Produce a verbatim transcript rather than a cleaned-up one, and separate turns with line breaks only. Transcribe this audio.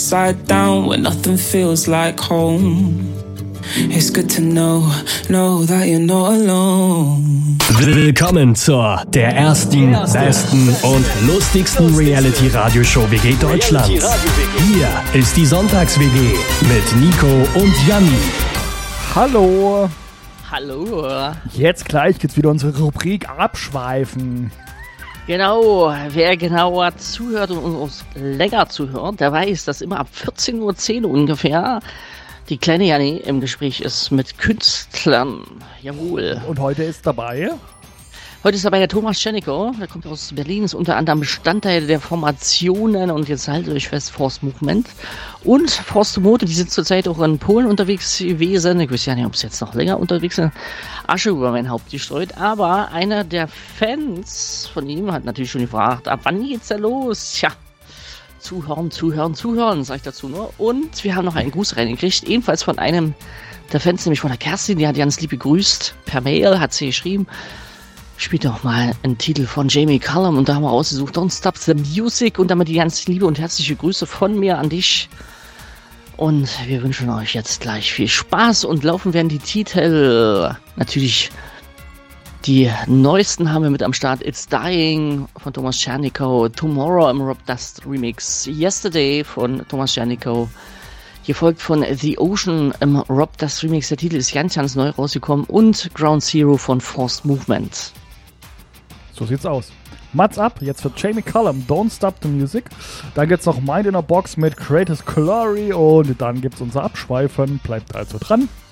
upside down when nothing feels like home. It's good to know, know that you're not alone.
Willkommen zur der ersten, besten und lustigsten Reality-Radio-Show W G Deutschlands. Hier ist die Sonntags-W G mit Nico und Janni.
Hallo.
Hallo.
Jetzt gleich geht's wieder unsere Rubrik Abschweifen.
Genau, wer genauer zuhört und uns länger zuhört, der weiß, dass immer ab vierzehn Uhr zehn ungefähr die kleine Janni im Gespräch ist mit Künstlern. Jawohl.
Und heute ist dabei?
Heute ist dabei der Thomas Czernikow, der kommt aus Berlin, ist unter anderem Bestandteil der Formationen und jetzt haltet euch fest, Force Movement und Force to Mode, die sind zurzeit auch in Polen unterwegs gewesen. Ich weiß ja nicht, ob sie jetzt noch länger unterwegs sind. Asche über mein Haupt gestreut, aber einer der Fans von ihm hat natürlich schon gefragt, ab wann geht's denn los? Tja, zuhören, zuhören, zuhören, sag ich dazu nur. Und wir haben noch einen Gruß reingekriegt, ebenfalls von einem der Fans, nämlich von der Kerstin, die hat ganz lieb begrüßt, per Mail hat sie geschrieben, spielt doch mal einen Titel von Jamie Cullum und da haben wir ausgesucht Don't Stop the Music und damit die ganz liebe und herzliche Grüße von mir an dich. Und wir wünschen euch jetzt gleich viel Spaß und laufen werden die Titel. Natürlich die neuesten haben wir mit am Start. It's Dying von Thomas Czernikow, Tomorrow im Rob Dust Remix, Yesterday von Thomas Czernikow, gefolgt von The Ocean im Rob Dust Remix. Der Titel ist ganz, ganz neu rausgekommen und Ground Zero von Forced Movement.
So sieht's aus. Mats ab, jetzt wird Jamie Cullum, Don't Stop the Music. Dann gibt's noch Mind in a Box mit Greatest Glory und dann gibt's unser Abschweifen. Bleibt also dran.